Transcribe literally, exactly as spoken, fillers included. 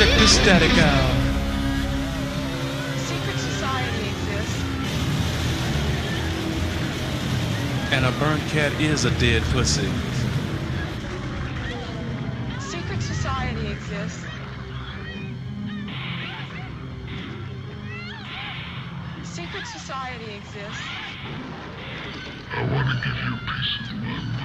Check this static out. Secret society exists. And a burnt cat is a dead pussy. Secret society exists. Secret society exists. I want to give you a piece of the mind.